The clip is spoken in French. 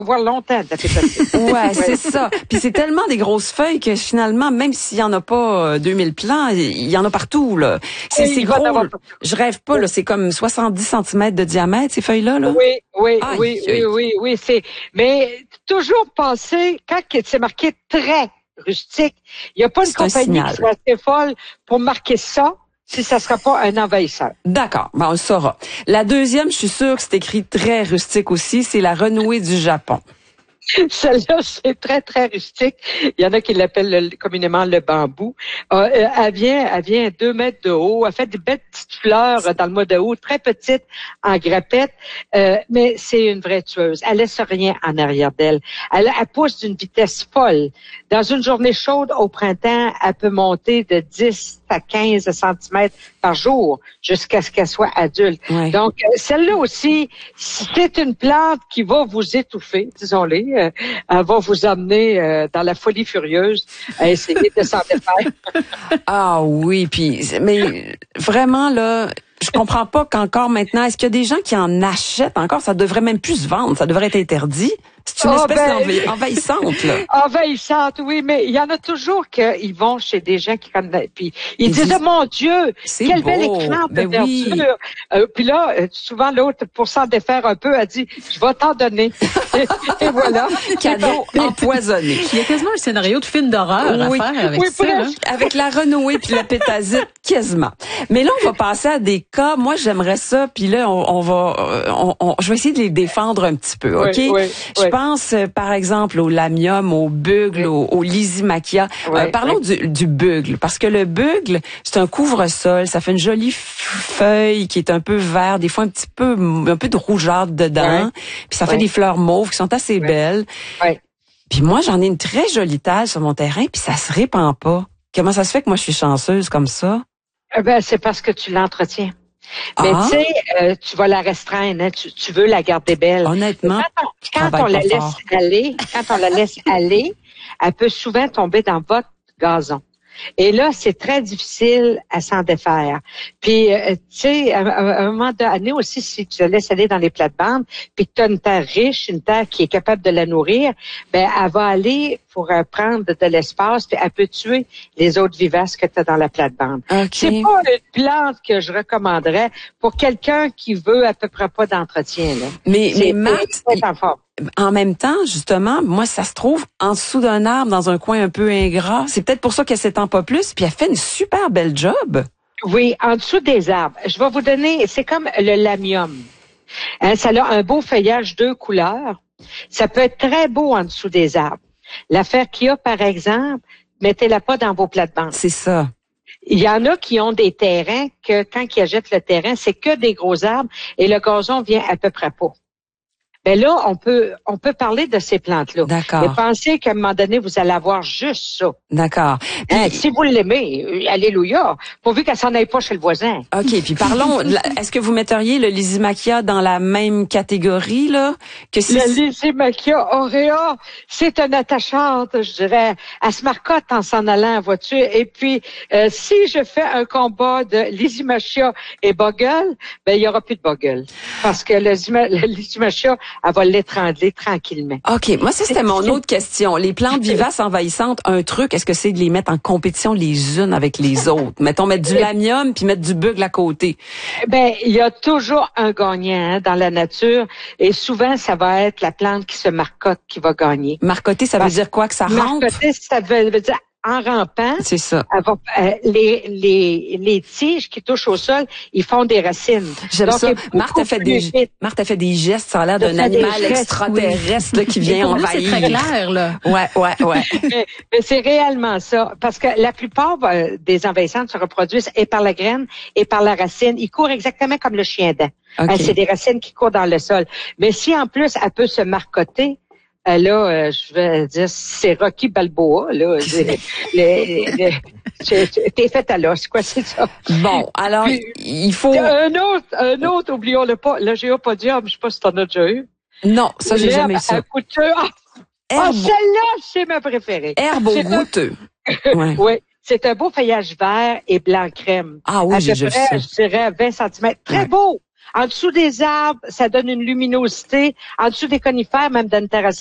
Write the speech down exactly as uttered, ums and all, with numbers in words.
voir longtemps de la pétacite. Ouais, ouais. C'est ça. Puis c'est tellement des grosses feuilles que finalement, même s'il y en a pas deux mille plants, il y en a partout, là. C'est, c'est gros. Je rêve pas, là. C'est comme soixante-dix centimètres de diamètre, ces feuilles-là, là. Oui, oui, Aïe, oui, aïe. oui, oui, oui, c'est, mais toujours penser, quand c'est marqué très rustique, il n'y a pas une C'est un compagnie signal. qui soit assez folle pour marquer ça si ça sera pas un envahisseur. D'accord, ben on le saura. La deuxième, je suis sûre que c'est écrit très rustique aussi, c'est la renouée du Japon. Celle-là, c'est très, très rustique. Il y en a qui l'appellent le- communément le bambou. Euh, euh, elle vient, elle vient à deux mètres de haut. Elle fait des belles petites fleurs dans le mois de août, très petites, en grappette. Euh, mais c'est une vraie tueuse. Elle laisse rien en arrière d'elle. Elle, elle pousse d'une vitesse folle. Dans une journée chaude au printemps, elle peut monter de dix à quinze centimètres par jour jusqu'à ce qu'elle soit adulte. Ouais. Donc, euh, celle-là aussi, c'est une plante qui va vous étouffer, disons-le. Euh, elle va vous amener euh, dans la folie furieuse à essayer de s'en défaire. Ah oui, puis mais vraiment là, je comprends pas qu'encore maintenant, est-ce qu'il y a des gens qui en achètent encore? Ça devrait même plus se vendre, ça devrait être interdit. C'est une Oh, espèce ben, d'envahi- envahissante, là. Envahissante, oui, mais il y en a toujours qui vont chez des gens qui connaissent. Puis ils, Ils disent, disent, oh mon Dieu, c'est quel beau. bel écran de Ben oui. verdure. Euh, puis là, euh, souvent l'autre, pour s'en défaire un peu, a dit, je vais t'en donner. et, et voilà. Cadeau empoisonné. Il y a quasiment un scénario de film d'horreur Oui. à faire avec Oui, ça. Hein? presque. Avec la renouée puis la pétasite, quasiment. Mais là, on va passer à des cas. Moi, j'aimerais ça. Puis là, on, on va, euh, on, on- je vais essayer de les défendre un petit peu, ok? Oui, oui, je oui. pense, euh, par exemple, au lamium, au bugle, au, au lysimachia. Oui, Euh, parlons oui. du, du bugle, parce que le bugle, c'est un couvre-sol. Ça fait une jolie f- feuille qui est un peu vert, des fois un petit peu, un peu de rougeâtre dedans. Oui. Puis ça fait Oui. des fleurs mauves qui sont assez Oui. belles. Oui. Puis moi, j'en ai une très jolie taille sur mon terrain, puis ça se répand pas. Comment ça se fait que moi, je suis chanceuse comme ça? Eh ben, c'est parce que tu l'entretiens. Mais Ah. tu sais, euh, tu vas la restreindre, hein, tu, tu veux la garder belle. Honnêtement, Quand on, je quand travaille on la pas laisse fort. aller, quand on la laisse aller, elle peut souvent tomber dans votre gazon. Et là, c'est très difficile à s'en défaire. Puis, euh, tu sais, à, à- à un moment donné aussi, si tu la laisses aller dans les plates-bandes, puis que tu as une terre riche, une terre qui est capable de la nourrir, ben elle va aller pour euh, prendre de, de l'espace, puis elle peut tuer les autres vivaces que tu as dans la plate-bande. OK. C'est pas une plante que je recommanderais pour quelqu'un qui veut à peu près pas d'entretien. Là. Mais, mais C'est Marthe, c'est très fort. en même temps, justement, moi, ça se trouve en dessous d'un arbre, dans un coin un peu ingrat. C'est peut-être pour ça qu'elle s'étend pas plus, puis elle fait une super belle job. Oui, en dessous des arbres. Je vais vous donner, c'est comme le lamium. Hein, ça a un beau feuillage deux couleurs. Ça peut être très beau en dessous des arbres. L'affaire qu'il y a, par exemple, mettez-la pas dans vos plates-bandes. C'est ça. Il y en a qui ont des terrains que quand ils achètent le terrain, c'est que des gros arbres et le gazon vient à peu près pas. Ben là, on peut on peut parler de ces plantes-là. D'accord. Mais pensez qu'à un moment donné, vous allez avoir juste ça. D'accord. Puis, Hein, si vous l'aimez, euh, alléluia, pourvu qu'elle s'en aille pas chez le voisin. OK, puis parlons, la- est-ce que vous metteriez le lysimachia dans la même catégorie, là? Que si... Le Lysimachia aurea, c'est une attachante, je dirais. Elle se marcotte en s'en allant, vois-tu. Et puis, euh, si je fais un combat de Lysimachia et Bogle, ben il y aura plus de Bogle. Parce que le, Lysim- le Lysimachia, elle va l'étrangler tranquillement. OK, moi, ça, c'était mon autre question. Les plantes vivaces envahissantes, un truc, est-ce que c'est de les mettre en compétition les unes avec les autres? Mettons, mettre du lamium puis mettre du bugle à côté. Ben, il y a toujours un gagnant hein, dans la nature. Et souvent, ça va être la plante qui se marcotte qui va gagner. Marcoté, ça veut Parce- dire quoi? Que ça rampe? Marcotter, ça veut, veut dire en rampant. C'est ça. Elle va- euh, les, les, les tiges qui touchent au sol, ils font des racines. J'aime Donc, ça. elle est beaucoup Marthe a fait plus des, vite. Marthe a fait des gestes, ça a l'air Ça d'un fait des animal gestes, extraterrestre là, qui Et vient pour nous, c'est envahir. très clair, là. Ouais, ouais, ouais. mais, mais c'est réellement ça. Parce que la plupart euh, des envahissantes se reproduisent et par la graine et par la racine. Ils courent exactement comme le chien dent. OK. Hein, c'est des racines qui courent dans le sol. Mais si en plus, elle peut se marcotter, euh, là, euh, je vais dire, c'est Rocky Balboa, là. C'est- le- le- c'est- T'es fait à l'os, quoi, c'est ça. Bon, alors, Puis, il faut... Un autre, un autre, oublions-le pas, le géopodium, je sais pas si t'en as déjà eu. Non, ça, j'ai L'herbe jamais eu ça. à couture. Ah, ah, Herbe, celle-là, c'est ma préférée. herbe au c'est un- goûteux. Ouais. Oui, c'est un beau feuillage vert et blanc crème. Ah oui, à j'ai peu déjà vu près, ça. je dirais vingt centimètres. Très Ouais. beau. En dessous des arbres, ça donne une luminosité. En dessous des conifères, même dans une terrasse